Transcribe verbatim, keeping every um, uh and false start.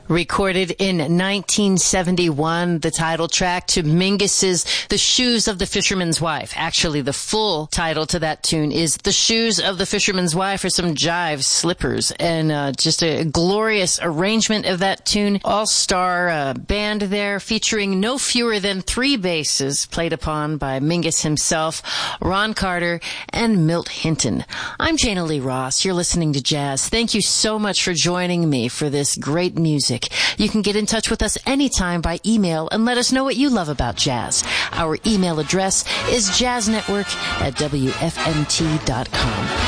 Recorded in nineteen seventy-one, the title track to Mingus's The Shoes of the Fisherman's Wife. Actually, the full title to that tune is The Shoes of the Fisherman's Wife, or some jive slippers. And uh, just a glorious arrangement of that tune. All-star uh, band there featuring no fewer than three basses played upon by Mingus himself, Ron Carter, and Milt Hinton. I'm Jana Lee Ross. You're listening to Jazz. Thank you so much for joining me for this great music. You can get in touch with us anytime by email and let us know what you love about jazz. Our email address is jazznetwork at W F M T dot com.